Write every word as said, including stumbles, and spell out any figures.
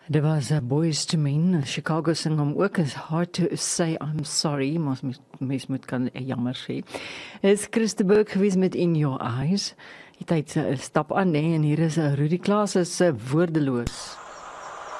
Dit was 'n Boyz two Men. Chicago sing hom ook. It's hard to say I'm sorry, maar mens moet kan jammer sê. Is Christa Burg gewees met In Your Eyes. Die tyd stap aan, nee, en hier is Rudy Klaas is woordeloos.